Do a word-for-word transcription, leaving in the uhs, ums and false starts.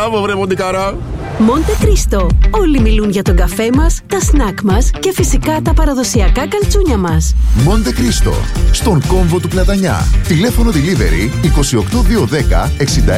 Μπράβο, βρε Μοντικάρα. Μοντε Κρίστο. Όλοι μιλούν για τον καφέ μας, τα σνακ μας και φυσικά τα παραδοσιακά καλτσούνια μας. Μοντε Κρίστο. Στον κόμβο του Πλατανιά. Τηλέφωνο delivery είκοσι οκτώ διακόσια δέκα εξήντα